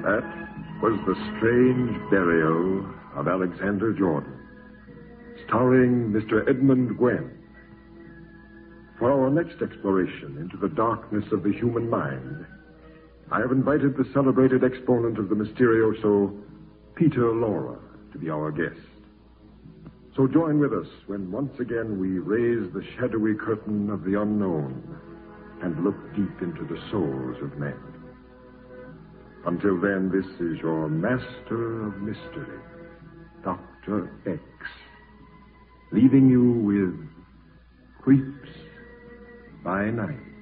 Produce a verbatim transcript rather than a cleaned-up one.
That was The Strange Burial of Alexander Jordan, starring Mister Edmund Gwenn. For our next exploration into the darkness of the human mind, I have invited the celebrated exponent of the Mysterioso, Peter Lorre, to be our guest. So join with us when once again we raise the shadowy curtain of the unknown and look deep into the souls of men. Until then, this is your master of mystery, Doctor X, leaving you with Creeps by Night.